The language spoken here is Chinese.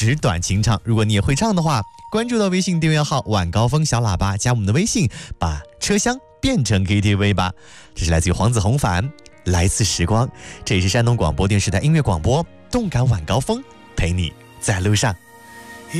纸短情长。如果你也会唱的话，关注到微信订阅号晚高峰小喇叭，加我们的微信，把车厢变成 KTV 吧。这是来自于黄子弘凡，来自时光。这也是山东广播电视台音乐广播，动感晚高峰，陪你在路上。